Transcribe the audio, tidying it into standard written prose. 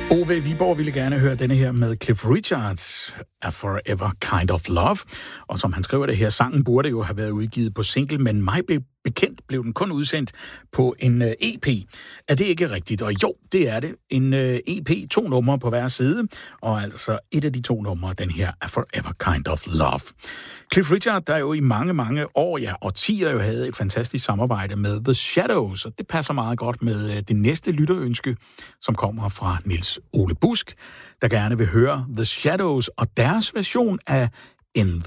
Ove Viborg ville gerne høre denne her med Cliff Richards, A Forever Kind of Love. Og som han skriver det her, sangen burde jo have været udgivet på single, men mig bekendt blev den kun udsendt på en EP. Er det ikke rigtigt? Og jo, det er det. En EP, 2 numre på hver side, og altså et af de 2 numre, den her A Forever Kind of Love. Cliff Richard, der jo i mange, mange år, ja, årtier jo havde et fantastisk samarbejde med The Shadows, og det passer meget godt med det næste lytterønske, som kommer fra Niels Ole Busk, der gerne vil høre The Shadows og deres version af In